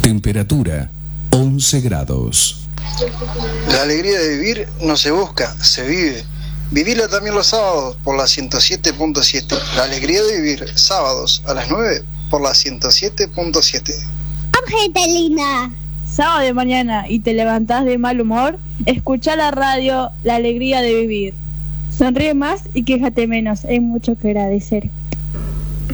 Temperatura 11 grados. La alegría de vivir no se busca, se vive. Vivila también los sábados por la 107.7. La alegría de vivir, sábados a las 9 por la 107.7. Angelina. Sábado de mañana y te levantás de mal humor, escuchá la radio La Alegría de Vivir. Sonríe más y quéjate menos, hay mucho que agradecer.